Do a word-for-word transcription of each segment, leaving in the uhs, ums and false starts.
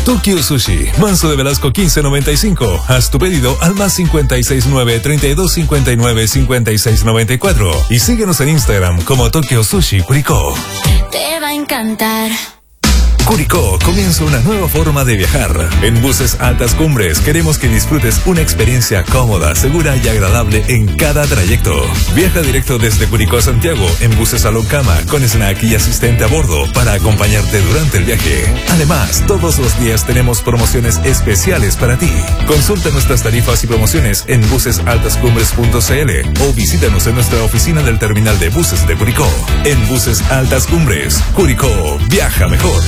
Tokyo Sushi, Manso de Velasco quince noventa y cinco. Haz tu pedido al más cincuenta y seis nueve, treinta y dos cincuenta y nueve, cincuenta y seis noventa y cuatro. Y síguenos en Instagram como Tokyo Sushi Curicó. Te va a encantar. Curicó comienza una nueva forma de viajar. En Buses Altas Cumbres queremos que disfrutes una experiencia cómoda, segura y agradable en cada trayecto. Viaja directo desde Curicó a Santiago en buses a cama con snack y asistente a bordo para acompañarte durante el viaje. Además, todos los días tenemos promociones especiales para ti. Consulta nuestras tarifas y promociones en buses altas cumbres punto c l o visítanos en nuestra oficina del terminal de buses de Curicó. En Buses Altas Cumbres, Curicó, viaja mejor.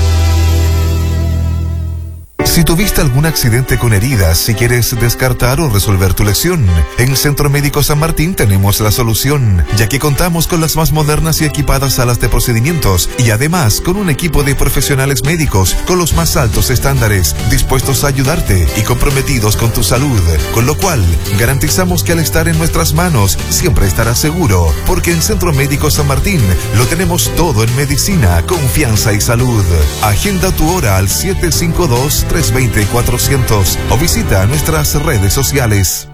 Si tuviste algún accidente con heridas y quieres descartar o resolver tu lesión, en Centro Médico San Martín tenemos la solución, ya que contamos con las más modernas y equipadas salas de procedimientos y además con un equipo de profesionales médicos con los más altos estándares, dispuestos a ayudarte y comprometidos con tu salud, con lo cual garantizamos que al estar en nuestras manos siempre estarás seguro, porque en Centro Médico San Martín lo tenemos todo en medicina, confianza y salud. Agenda tu hora al siete cinco dos, tres dos cero, cuatrocientos o visita nuestras redes sociales.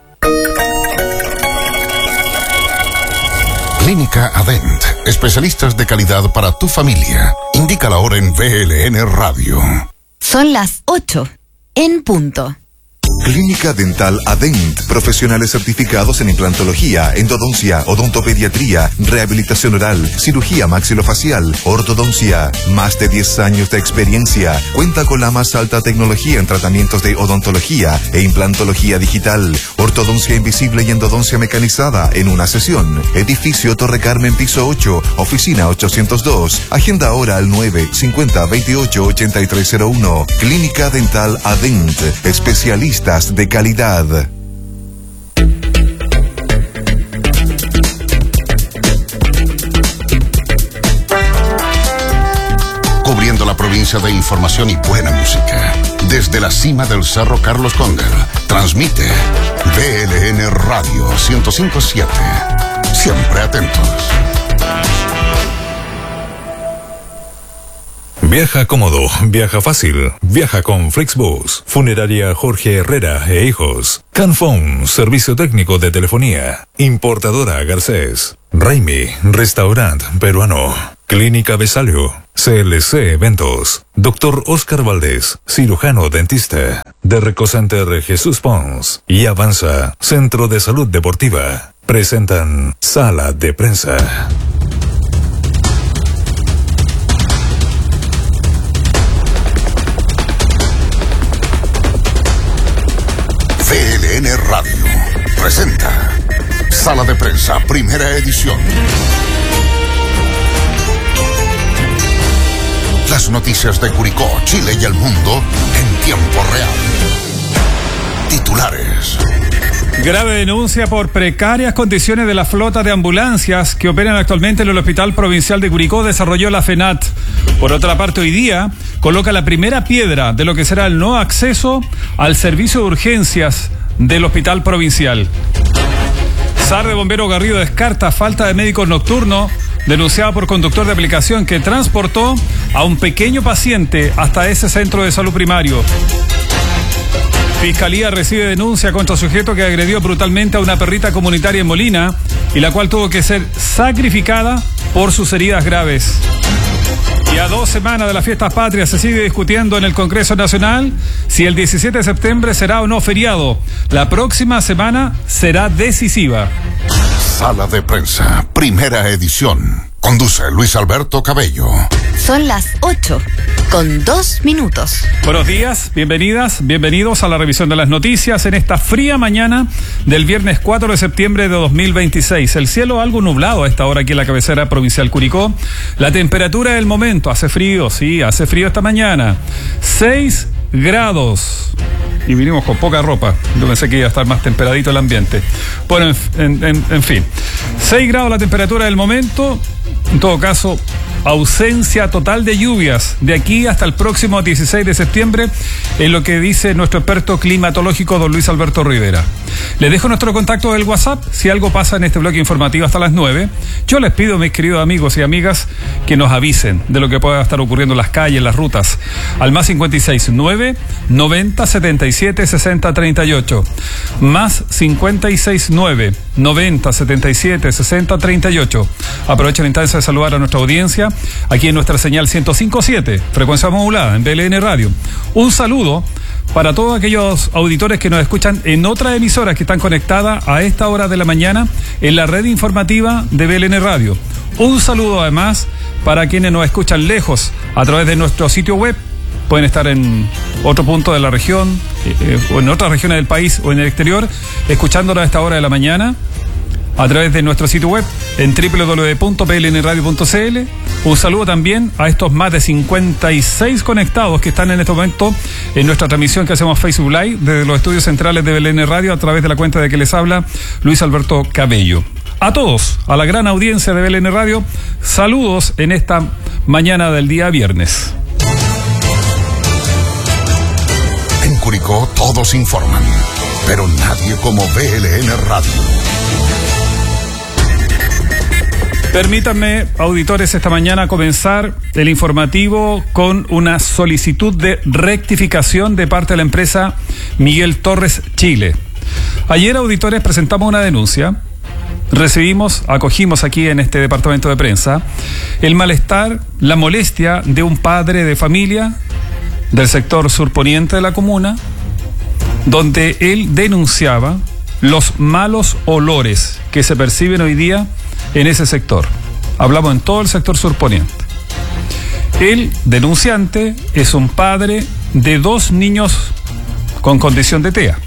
Clínica Adent, especialistas de calidad para tu familia. Indica la hora en V L N Radio. Son las ocho, en punto. Clínica Dental Adent, profesionales certificados en implantología, endodoncia, odontopediatría, rehabilitación oral, cirugía maxilofacial, ortodoncia. Más de diez años de experiencia. Cuenta con la más alta tecnología en tratamientos de odontología e implantología digital, ortodoncia invisible y endodoncia mecanizada en una sesión. Edificio Torre Carmen, piso ocho, oficina ochocientos dos. Agenda ahora al nueve cincuenta, veintiocho, ochenta y tres cero uno. Clínica Dental Adent, especialistas de calidad. Cubriendo la provincia de información y buena música. Desde la cima del Cerro Carlos Cóndor, transmite V L N Radio ciento cinco punto siete. Siempre atentos. Viaja cómodo, viaja fácil, viaja con Flixbus, Funeraria Jorge Herrera e Hijos, Canfón, servicio técnico de telefonía, Importadora Garcés, Raimi, restaurante peruano, Clínica Besalio, C L C Eventos, Doctor Oscar Valdés, cirujano dentista, Derreco Center Jesús Pons y Avanza, Centro de Salud Deportiva, presentan Sala de Prensa. V L N Radio presenta Sala de Prensa, primera edición. Las noticias de Curicó, Chile y el mundo en tiempo real. Titulares. Grave denuncia por precarias condiciones de la flota de ambulancias que operan actualmente en el Hospital Provincial de Curicó, desarrolló la FENAT. Por otra parte, hoy día coloca la primera piedra de lo que será el no acceso al servicio de urgencias del Hospital Provincial. S A R de Bombero Garrido descarta falta de médicos nocturnos, denunciado por conductor de aplicación que transportó a un pequeño paciente hasta ese centro de salud primario. Fiscalía recibe denuncia contra sujeto que agredió brutalmente a una perrita comunitaria en Molina y la cual tuvo que ser sacrificada por sus heridas graves. Y a dos semanas de las fiestas patrias se sigue discutiendo en el Congreso Nacional si el diecisiete de septiembre será o no feriado. La próxima semana será decisiva. Sala de Prensa, primera edición. Conduce Luis Alberto Cabello. Son las ocho, con dos minutos. Buenos días, bienvenidas, bienvenidos a la revisión de las noticias en esta fría mañana del viernes cuatro de septiembre de dos mil veintiséis. El cielo algo nublado a esta hora aquí en la cabecera provincial Curicó. La temperatura del momento, hace frío, sí, hace frío esta mañana. seis grados. Y vinimos con poca ropa. Yo pensé que iba a estar más temperadito el ambiente. Bueno, en, en, en fin. seis grados la temperatura del momento. En todo caso, ausencia total de lluvias de aquí hasta el próximo dieciséis de septiembre, en lo que dice nuestro experto climatológico don Luis Alberto Rivera. Les dejo nuestro contacto del WhatsApp, si algo pasa en este bloque informativo hasta las nueve. Yo les pido, mis queridos amigos y amigas, que nos avisen de lo que pueda estar ocurriendo en las calles, en las rutas, al más cincuenta y seis, nueve, noventa, setenta y siete, sesenta, treinta y ocho, más cincuenta y seis, nueve, noventa, setenta y siete, sesenta, treinta y ocho. Aprovecho la instancia de saludar a nuestra audiencia aquí en nuestra señal ciento cinco punto siete, frecuencia modulada en B L N Radio. Un saludo para todos aquellos auditores que nos escuchan en otras emisoras que están conectadas a esta hora de la mañana en la red informativa de B L N Radio. Un saludo además para quienes nos escuchan lejos a través de nuestro sitio web. Pueden estar en otro punto de la región, eh, o en otras regiones del país o en el exterior, escuchándonos a esta hora de la mañana a través de nuestro sitio web en doble u doble u doble u punto p l n radio punto c l. Un saludo también a estos más de cincuenta y seis conectados que están en este momento en nuestra transmisión que hacemos Facebook Live desde los estudios centrales de B L N Radio a través de la cuenta de que les habla Luis Alberto Cabello. A todos, a la gran audiencia de B L N Radio, saludos en esta mañana del día viernes. En Curicó todos informan, pero nadie como B L N Radio. Permítanme, auditores, esta mañana comenzar el informativo con una solicitud de rectificación de parte de la empresa Miguel Torres Chile. Ayer, auditores, presentamos una denuncia. Recibimos, acogimos aquí en este departamento de prensa el malestar, la molestia de un padre de familia del sector surponiente de la comuna, donde él denunciaba los malos olores que se perciben hoy día en ese sector. Hablamos en todo el sector surponiente. El denunciante es un padre de dos niños con condición de T E A.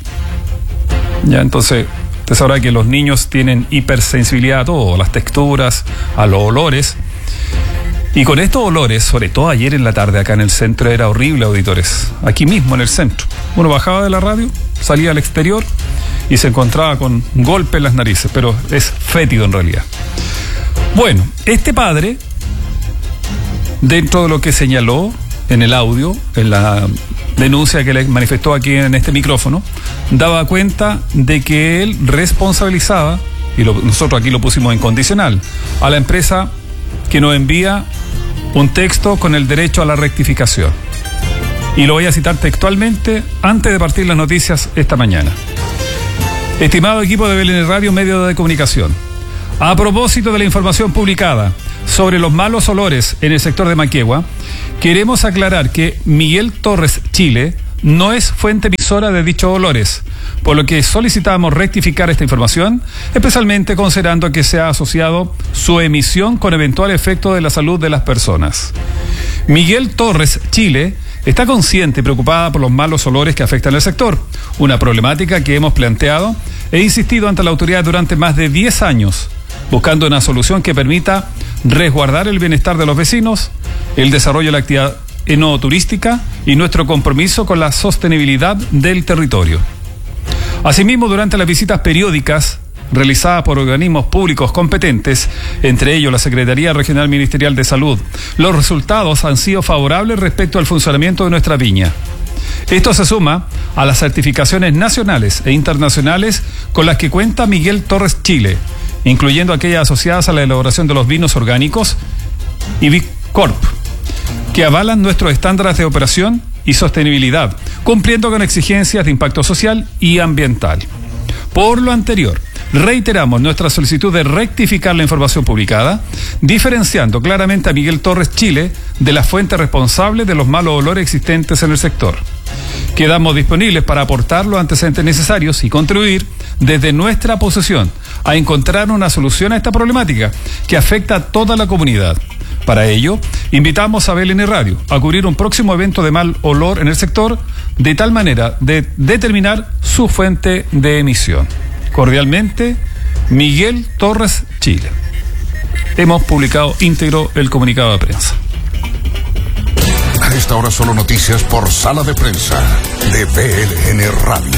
Ya, entonces, usted sabrá que los niños tienen hipersensibilidad a todo, a las texturas, a los olores. Y con estos olores, sobre todo ayer en la tarde acá en el centro, era horrible, auditores. Aquí mismo en el centro. Uno bajaba de la radio, salía al exterior y se encontraba con golpe en las narices, pero es fétido en realidad. Bueno, este padre, dentro de lo que señaló en el audio, en la denuncia que le manifestó aquí en este micrófono, daba cuenta de que él responsabilizaba, y lo, nosotros aquí lo pusimos en condicional, a la empresa que nos envía un texto con el derecho a la rectificación. Y lo voy a citar textualmente antes de partir las noticias esta mañana. Estimado equipo de B L N Radio, medio de comunicación, a propósito de la información publicada sobre los malos olores en el sector de Manquehue, queremos aclarar que Miguel Torres Chile no es fuente emisora de dichos olores, por lo que solicitamos rectificar esta información, especialmente considerando que se ha asociado su emisión con eventual efecto de la salud de las personas. Miguel Torres Chile está consciente y preocupada por los malos olores que afectan el sector, una problemática que hemos planteado e insistido ante la autoridad durante más de diez años, buscando una solución que permita resguardar el bienestar de los vecinos, el desarrollo de la actividad enoturística y nuestro compromiso con la sostenibilidad del territorio. Asimismo, durante las visitas periódicas realizadas por organismos públicos competentes, entre ellos la Secretaría Regional Ministerial de Salud, los resultados han sido favorables respecto al funcionamiento de nuestra viña. Esto se suma a las certificaciones nacionales e internacionales con las que cuenta Miguel Torres Chile, incluyendo aquellas asociadas a la elaboración de los vinos orgánicos y Bicorp, que avalan nuestros estándares de operación y sostenibilidad, cumpliendo con exigencias de impacto social y ambiental. Por lo anterior, reiteramos nuestra solicitud de rectificar la información publicada, diferenciando claramente a Miguel Torres Chile de la fuente responsable de los malos olores existentes en el sector. Quedamos disponibles para aportar los antecedentes necesarios y contribuir desde nuestra posición a encontrar una solución a esta problemática que afecta a toda la comunidad. Para ello, invitamos a B L N Radio a cubrir un próximo evento de mal olor en el sector, de tal manera de determinar su fuente de emisión. Cordialmente, Miguel Torres Chile. Hemos publicado íntegro el comunicado de prensa. A esta hora solo noticias por Sala de Prensa de B L N Radio.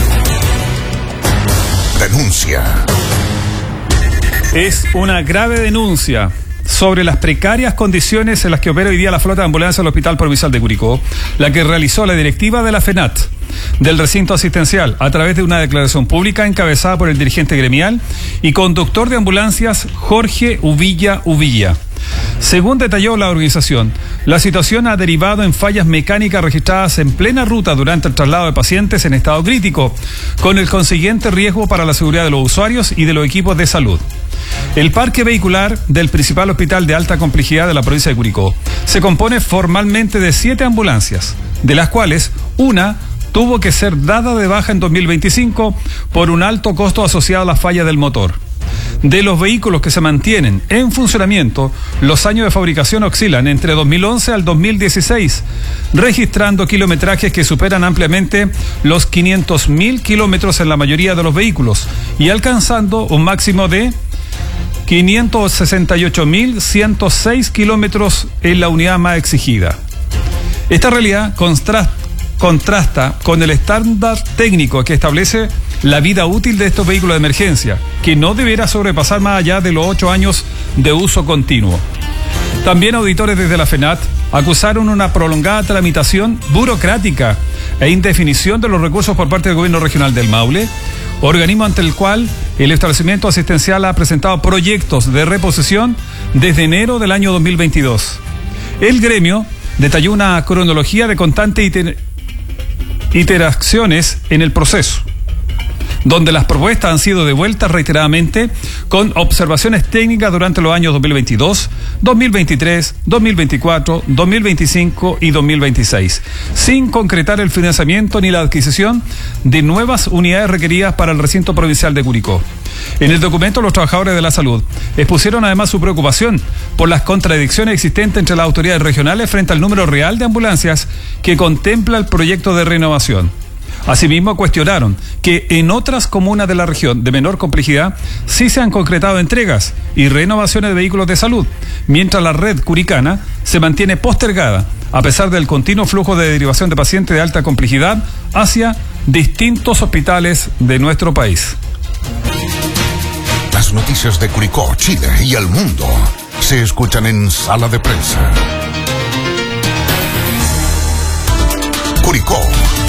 Denuncia. Es una grave denuncia sobre las precarias condiciones en las que opera hoy día la flota de ambulancias del Hospital Provincial de Curicó, la que realizó la directiva de la FENAT del recinto asistencial a través de una declaración pública encabezada por el dirigente gremial y conductor de ambulancias Jorge Uvilla Uvilla. Según detalló la organización, la situación ha derivado en fallas mecánicas registradas en plena ruta durante el traslado de pacientes en estado crítico, con el consiguiente riesgo para la seguridad de los usuarios y de los equipos de salud. El parque vehicular del principal hospital de alta complejidad de la provincia de Curicó se compone formalmente de siete ambulancias, de las cuales una tuvo que ser dada de baja en dos mil veinticinco por un alto costo asociado a la falla del motor. De los vehículos que se mantienen en funcionamiento, los años de fabricación oscilan entre dos mil once al dos mil dieciséis, registrando kilometrajes que superan ampliamente los quinientos mil kilómetros en la mayoría de los vehículos y alcanzando un máximo de quinientos sesenta y ocho mil ciento seis kilómetros en la unidad más exigida. Esta realidad contrasta contrasta con el estándar técnico que establece la vida útil de estos vehículos de emergencia, que no deberá sobrepasar más allá de los ocho años de uso continuo. También auditores desde la FENAT acusaron una prolongada tramitación burocrática e indefinición de los recursos por parte del gobierno regional del Maule, organismo ante el cual el establecimiento asistencial ha presentado proyectos de reposición desde enero del año dos mil veintidós. El gremio detalló una cronología de constante iter- interacciones en el proceso, donde las propuestas han sido devueltas reiteradamente con observaciones técnicas durante los años dos mil veintidós, dos mil veintitrés, dos mil veinticuatro, dos mil veinticinco y dos mil veintiséis, sin concretar el financiamiento ni la adquisición de nuevas unidades requeridas para el recinto provincial de Curicó. En el documento, los trabajadores de la salud expusieron además su preocupación por las contradicciones existentes entre las autoridades regionales frente al número real de ambulancias que contempla el proyecto de renovación. Asimismo, cuestionaron que en otras comunas de la región de menor complejidad sí se han concretado entregas y renovaciones de vehículos de salud, mientras la red curicana se mantiene postergada a pesar del continuo flujo de derivación de pacientes de alta complejidad hacia distintos hospitales de nuestro país. Las noticias de Curicó, Chile y el mundo se escuchan en Sala de Prensa. Curicó.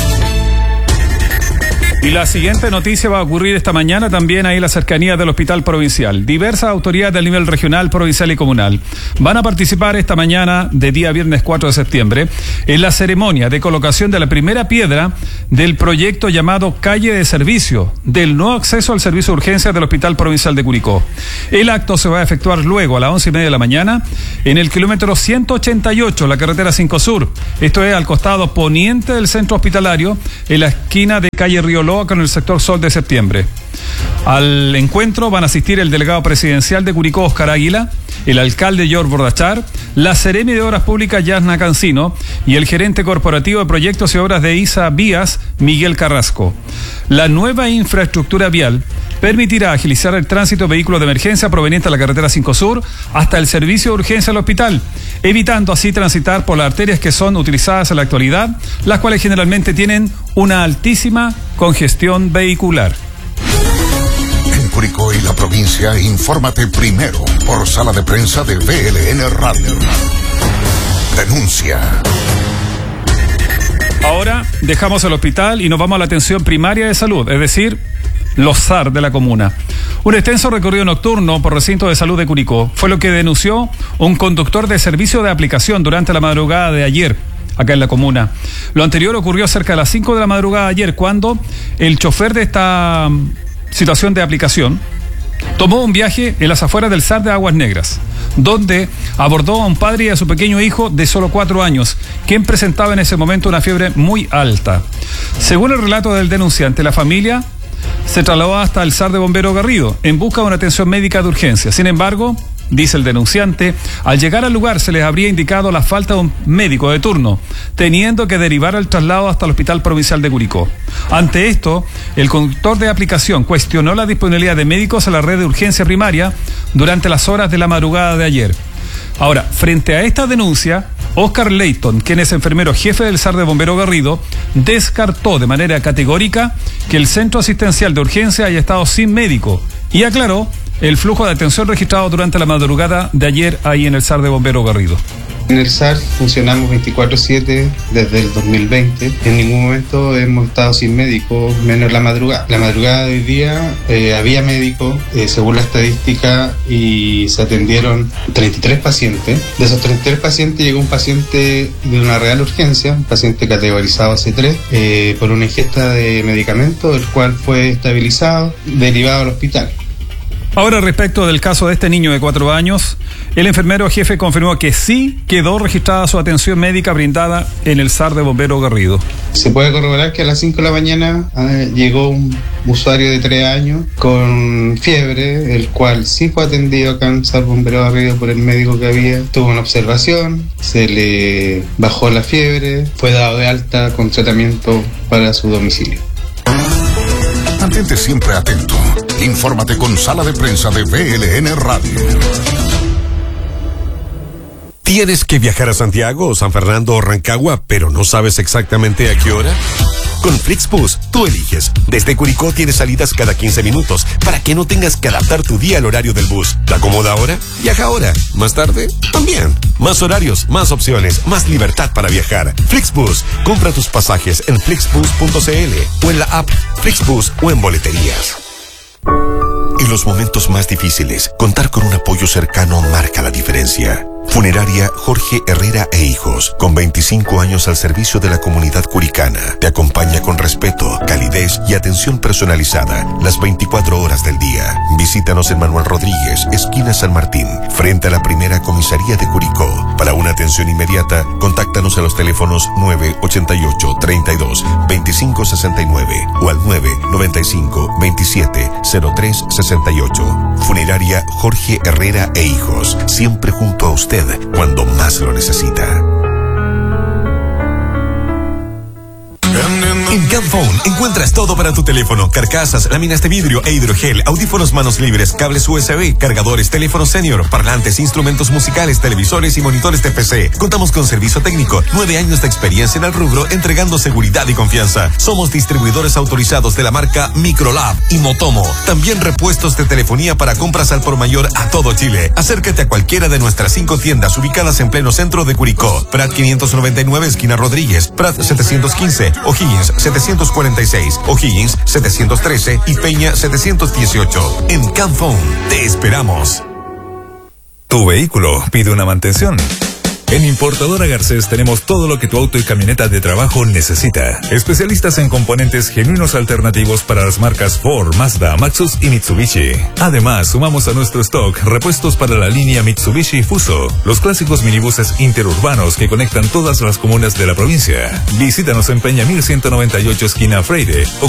Y la siguiente noticia va a ocurrir esta mañana también ahí en la cercanía del Hospital Provincial. Diversas autoridades del nivel regional, provincial y comunal van a participar esta mañana de día viernes cuatro de septiembre en la ceremonia de colocación de la primera piedra del proyecto llamado Calle de Servicio, del no acceso al servicio de urgencias del Hospital Provincial de Curicó. El acto se va a efectuar luego a las once y media de la mañana en el kilómetro ciento ochenta y ocho, la carretera cinco Sur. Esto es al costado poniente del centro hospitalario, en la esquina de calle Río Loa con el sector Sol de Septiembre. Al encuentro van a asistir el delegado presidencial de Curicó, Oscar Águila, el alcalde George Bordachar, la seremi de Obras Públicas, Yasna Cancino, y el gerente corporativo de proyectos y obras de I S A Vías, Miguel Carrasco. La nueva infraestructura vial permitirá agilizar el tránsito de vehículos de emergencia provenientes de la carretera cinco Sur hasta el servicio de urgencia del hospital, evitando así transitar por las arterias que son utilizadas en la actualidad, las cuales generalmente tienen una altísima congestión vehicular. En Curicó y la provincia, infórmate primero por Sala de Prensa de V L N Radio. Denuncia. Ahora dejamos el hospital y nos vamos a la atención primaria de salud, es decir, los S A R de la comuna. Un extenso recorrido nocturno por recinto de salud de Curicó fue lo que denunció un conductor de servicio de aplicación durante la madrugada de ayer, acá en la comuna. Lo anterior ocurrió cerca de las cinco de la madrugada de ayer, cuando el chofer de esta situación de aplicación tomó un viaje en las afueras del S A R de Aguas Negras, donde abordó a un padre y a su pequeño hijo de solo cuatro años, quien presentaba en ese momento una fiebre muy alta. Según el relato del denunciante, la familia se trasladó hasta el S A R de Bombero Garrido en busca de una atención médica de urgencia. Sin embargo, dice el denunciante, al llegar al lugar se les habría indicado la falta de un médico de turno, teniendo que derivar el traslado hasta el Hospital Provincial de Curicó. Ante esto, el conductor de aplicación cuestionó la disponibilidad de médicos en la red de urgencia primaria durante las horas de la madrugada de ayer. Ahora, frente a esta denuncia, Oscar Leighton, quien es enfermero jefe del S A R de Bombero Garrido, descartó de manera categórica que el centro asistencial de urgencia haya estado sin médico y aclaró el flujo de atención registrado durante la madrugada de ayer ahí en el S A R de Bombero Garrido. En el S A R funcionamos veinticuatro siete desde el dos mil veinte. En ningún momento hemos estado sin médicos, menos la madrugada. La madrugada de hoy día eh, había médicos, eh, según la estadística, y se atendieron treinta y tres pacientes. De esos treinta y tres pacientes llegó un paciente de una real urgencia, un paciente categorizado C tres, eh, por una ingesta de medicamento, el cual fue estabilizado, derivado al hospital. Ahora, respecto del caso de este niño de cuatro años, el enfermero jefe confirmó que sí quedó registrada su atención médica brindada en el S A R de Bombero Garrido. Se puede corroborar que a las cinco de la mañana eh, llegó un usuario de tres años con fiebre, el cual sí fue atendido acá en S A R Bombero Garrido por el médico que había. Tuvo una observación, se le bajó la fiebre, fue dado de alta con tratamiento para su domicilio. Mantente siempre atento. Infórmate con Sala de Prensa de V L N Radio. ¿Tienes que viajar a Santiago o San Fernando o Rancagua, pero no sabes exactamente a qué hora? Con Flixbus, tú eliges. Desde Curicó tienes salidas cada quince minutos para que no tengas que adaptar tu día al horario del bus. ¿Te acomoda ahora? Viaja ahora. ¿Más tarde? También. Más horarios, más opciones, más libertad para viajar. Flixbus. Compra tus pasajes en flixbus punto c l o en la app Flixbus o en boleterías. En los momentos más difíciles, contar con un apoyo cercano marca la diferencia. Funeraria Jorge Herrera e Hijos, con veinticinco años al servicio de la comunidad curicana, te acompaña con respeto, calidez y atención personalizada las veinticuatro horas del día. Visítanos en Manuel Rodríguez, esquina San Martín, frente a la primera comisaría de Curicó. Para una atención inmediata, contáctanos a los teléfonos nueve ochenta y ocho, treinta y dos, veinticinco sesenta y nueve o al nueve noventa y cinco, veintisiete, cero tres sesenta y ocho. Funeraria Jorge Herrera e Hijos, siempre junto a usted cuando más lo necesita. En Camphone encuentras todo para tu teléfono: carcasas, láminas de vidrio e hidrogel, audífonos manos libres, cables U S B, cargadores, teléfono senior, parlantes, instrumentos musicales, televisores y monitores de P C. Contamos con servicio técnico, nueve años de experiencia en el rubro, entregando seguridad y confianza. Somos distribuidores autorizados de la marca Microlab y Motomo. También repuestos de telefonía para compras al por mayor a todo Chile. Acércate a cualquiera de nuestras cinco tiendas ubicadas en pleno centro de Curicó: Prat quinientos noventa y nueve, esquina Rodríguez; Prat setecientos quince, O'Higgins setecientos cuarenta y seis, O'Higgins setecientos trece y Peña setecientos dieciocho. En Camphone te esperamos. Tu vehículo pide una mantención. En Importadora Garcés tenemos todo lo que tu auto y camioneta de trabajo necesita. Especialistas en componentes genuinos alternativos para las marcas Ford, Mazda, Maxus y Mitsubishi. Además, sumamos a nuestro stock repuestos para la línea Mitsubishi Fuso, los clásicos minibuses interurbanos que conectan todas las comunas de la provincia. Visítanos en Peña mil ciento noventa y ocho, esquina Freire, o